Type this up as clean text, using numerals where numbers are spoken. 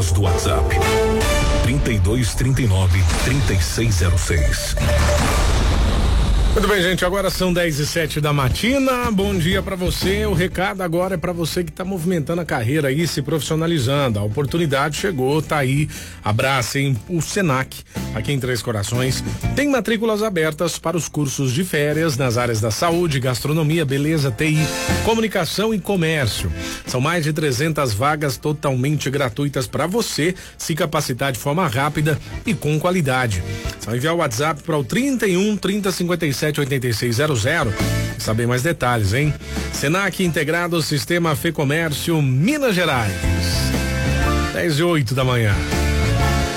vagas do WhatsApp. 3239-3606. Muito bem, gente, agora são 10:07 da matina. Bom dia pra você. O recado agora é pra você que tá movimentando a carreira aí, se profissionalizando. A oportunidade chegou, tá aí. Abracem o Senac, aqui em Três Corações. Tem matrículas abertas para os cursos de férias nas áreas da saúde, gastronomia, beleza, TI, comunicação e comércio. São mais de 300 vagas totalmente gratuitas para você se capacitar de forma rápida e com qualidade. Só enviar o WhatsApp para o 31 30 57 8600 e saber mais detalhes, hein? Senac integrado Sistema Fê Comércio, Minas Gerais. 10:08 da manhã.